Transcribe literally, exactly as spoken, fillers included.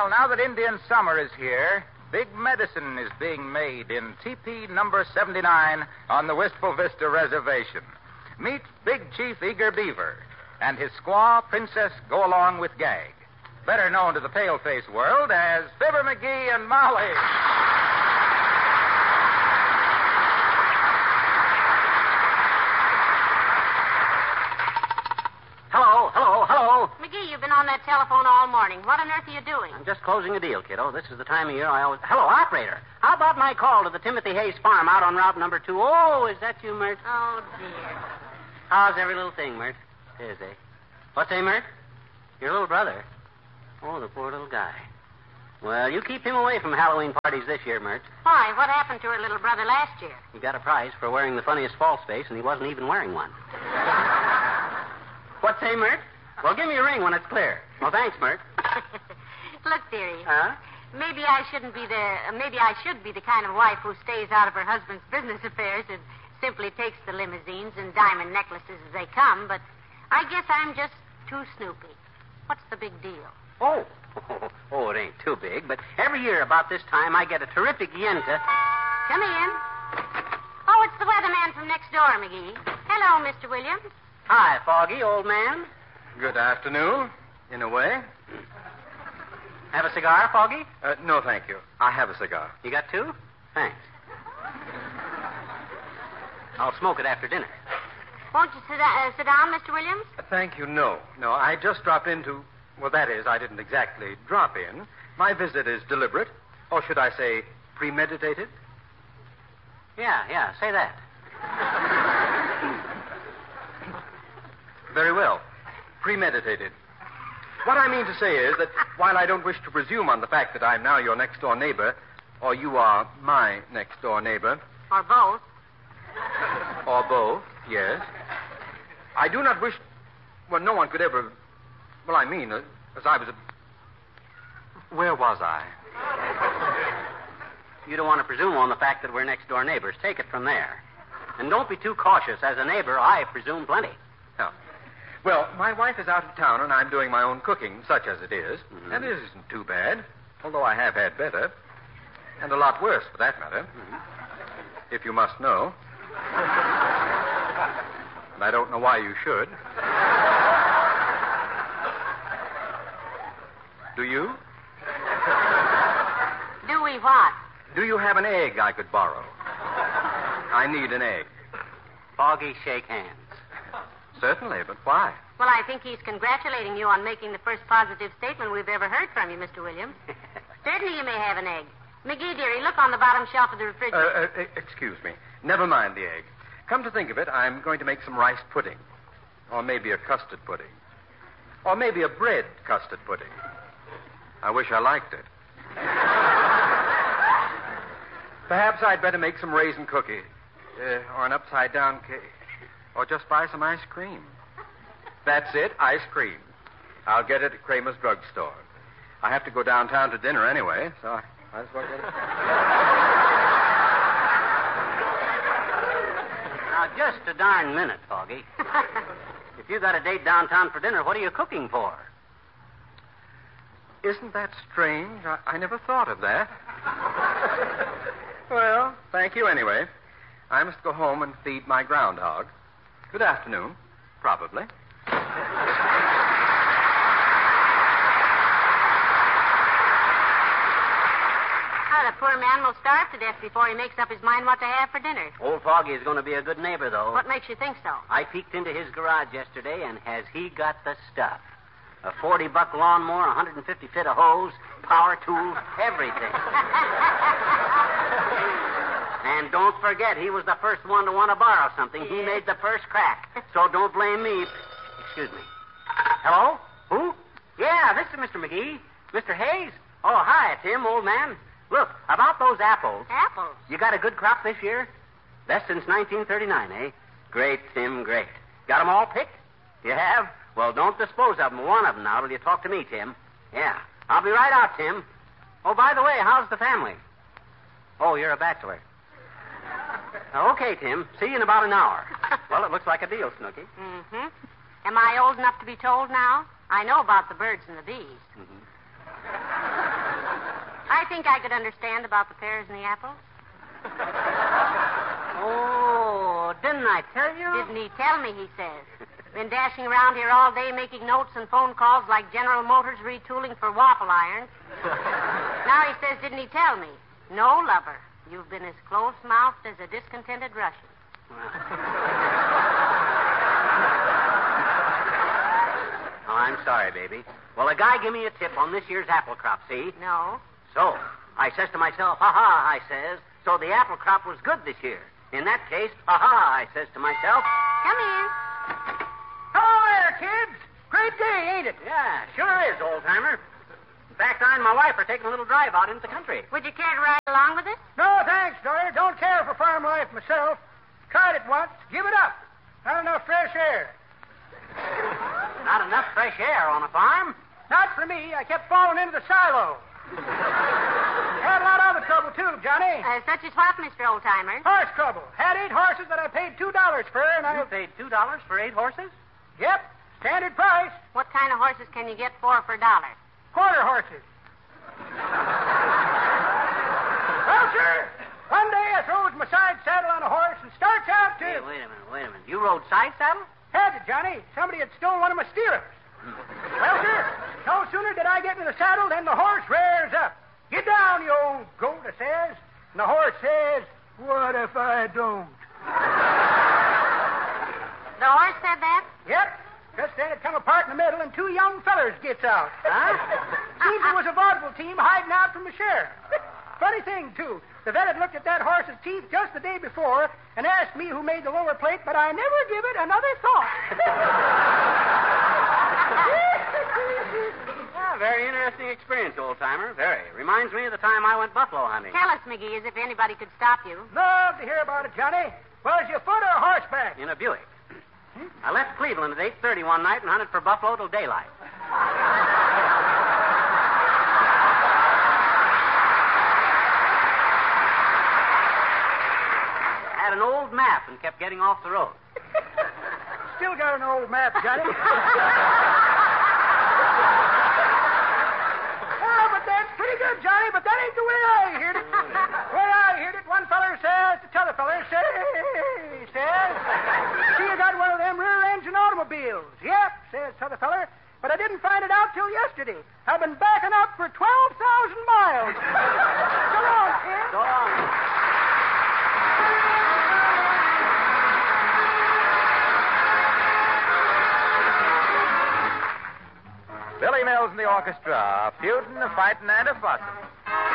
Well, now that Indian summer is here, big medicine is being made in teepee number seventy-nine on the Wistful Vista Reservation. Meet Big Chief Eager Beaver and his squaw, Princess Go-Along with Gag, better known to the pale-face world as Fibber McGee and Molly. Hello, hello, hello. McGee, you've been on that telephone all morning. What on earth are you doing? I'm just closing a deal, kiddo. This is the time of year I always... Hello, operator. How about my call to the Timothy Hayes farm out on Route number two? Oh, is that you, Mert? Oh, dear. How's every little thing, Mert? It is, eh? What's say, Mert? Your little brother? Oh, the poor little guy. Well, you keep him away from Halloween parties this year, Mert. Why? What happened to her little brother last year? He got a prize for wearing the funniest false face, and he wasn't even wearing one. What say, Mert? Well, give me a ring when it's clear. Well, thanks, Mert. Look, dearie. Huh? Maybe I shouldn't be the... Uh, maybe I should be the kind of wife who stays out of her husband's business affairs and simply takes the limousines and diamond necklaces as they come, but I guess I'm just too snoopy. What's the big deal? Oh. Oh, it ain't too big, but every year about this time I get a terrific yenta. Come in. Oh, it's the weatherman from next door, McGee. Hello, Mister Williams. Hi, Foggy, old man. Good afternoon, in a way. Have a cigar, Foggy? Uh, no, thank you. I have a cigar. You got two? Thanks. I'll smoke it after dinner. Won't you sit, uh, sit down, Mister Williams? Uh, thank you, no. No, I just dropped in to... Well, that is, I didn't exactly drop in. My visit is deliberate. Or should I say, premeditated? Yeah, yeah, say that. Very well. Premeditated. What I mean to say is that while I don't wish to presume on the fact that I'm now your next-door neighbor, or you are my next-door neighbor... Or both. Or both, yes. I do not wish... Well, no one could ever... Well, I mean, uh, as I was... A... Where was I? You don't want to presume on the fact that we're next-door neighbors. Take it from there. And don't be too cautious. As a neighbor, I presume plenty. No. Well, my wife is out of town, and I'm doing my own cooking, such as it is. Mm-hmm. And it isn't too bad, although I have had better. And a lot worse, for that matter. Mm-hmm. If you must know. And I don't know why you should. Do you? Do we what? Do you have an egg I could borrow? I need an egg. Foggy, shake hands. Certainly, but why? Well, I think he's congratulating you on making the first positive statement we've ever heard from you, Mister Williams. Certainly you may have an egg. McGee, dearie, look on the bottom shelf of the refrigerator. Uh, uh, excuse me. Never mind the egg. Come to think of it, I'm going to make some rice pudding. Or maybe a custard pudding. Or maybe a bread custard pudding. I wish I liked it. Perhaps I'd better make some raisin cookie. Uh, or an upside-down cake. Or just buy some ice cream. That's it, ice cream. I'll get it at Kramer's drugstore. I have to go downtown to dinner anyway, so I might as well get it. Now, just a darn minute, Foggy. If you got a date downtown for dinner, what are you cooking for? Isn't that strange? I, I never thought of that. Well, thank you anyway. I must go home and feed my groundhog. Good afternoon. Probably. Oh, the poor man will starve to death before he makes up his mind what to have for dinner. Old Foggy is going to be a good neighbor, though. What makes you think so? I peeked into his garage yesterday, and has he got the stuff? A forty-buck lawnmower, one hundred fifty feet of hose, power tools, everything. And don't forget, he was the first one to want to borrow something. He made the first crack. So don't blame me. Excuse me. Hello? Who? Yeah, this is Mister McGee. Mister Hayes? Oh, hi, Tim, old man. Look, about those apples. Apples? You got a good crop this year? Best since nineteen thirty-nine, eh? Great, Tim, great. Got 'em all picked? You have? Well, don't dispose of 'em, one of 'em now, till you talk to me, Tim. Yeah. I'll be right out, Tim. Oh, by the way, how's the family? Oh, you're a bachelor. Okay, Tim. See you in about an hour. Well, it looks like a deal, Snooky. Mm-hmm. Am I old enough to be told now? I know about the birds and the bees. Mm-hmm. I think I could understand about the pears and the apples. Oh, didn't I tell you? Didn't he tell me, he says. Been dashing around here all day making notes and phone calls like General Motors retooling for waffle irons. Now he says, didn't he tell me? No, lover. You've been as close-mouthed as a discontented Russian. Oh, I'm sorry, baby. Well, a guy give me a tip on this year's apple crop, see? No. So, I says to myself, ha-ha, I says, so the apple crop was good this year. In that case, ha-ha, I says to myself. Come in. Hello there, kids. Great day, ain't it? Yeah, sure is, old-timer. In fact, I and my wife are taking a little drive out into the country. Would you care to ride along with us? No, thanks, daughter. Don't care for farm life myself. Tried it once. Give it up. Not enough fresh air. Not enough fresh air on a farm? Not for me. I kept falling into the silo. Had a lot of other trouble, too, Johnny. Uh, such as what, Mister Oldtimer? Horse trouble. Had eight horses that I paid two dollars for, and I... You paid two dollars for eight horses? Yep. Standard price. What kind of horses can you get four for a dollar? Quarter horses. Well, sir, one day I throws my side saddle on a horse and starts out to... Hey, wait a minute, wait a minute. You rode side saddle? Had to, Johnny. Somebody had stolen one of my steers. Well, sir, no sooner did I get in the saddle than the horse rears up. Get down, you old goat, I says. And the horse says, what if I don't? The horse said that? Yep. Just then it come apart in the middle and two young fellers gets out. Huh? Seems it was a vaudeville team hiding out from the sheriff. Funny thing, too. The vet had looked at that horse's teeth just the day before and asked me who made the lower plate, but I never give it another thought. Yeah, very interesting experience, old-timer. Very. Reminds me of the time I went buffalo hunting. Tell us, McGee, as if anybody could stop you. Love to hear about it, Johnny. Was you foot or horseback? In a Buick. I left Cleveland at eight thirty one night and hunted for buffalo till daylight. Had an old map and kept getting off the road. Still got an old map, Johnny. Oh, but that's pretty good, Johnny, but that ain't the way I heard it. The way I heard it, one feller says to t'other feller, say, he says, see, you got one of them rear-engine automobiles. Yep, says t'other feller, but I didn't find it out till yesterday. I've been backing up for twelve thousand miles. So long, kid. So long. Billy Mills and the orchestra, a feuding, a fighting, and a fussing.